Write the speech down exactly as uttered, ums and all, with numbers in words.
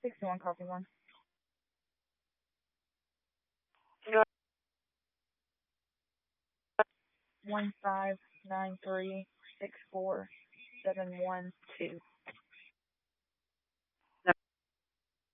sixty-one Coffee One. One five nine three six four seven one two.